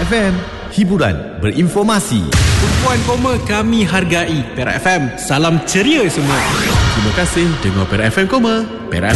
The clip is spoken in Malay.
FM, hiburan berinformasi. Tumpuan koma kami hargai. Perak FM, salam ceria semua. Terima kasih dengar Perak FM, Perak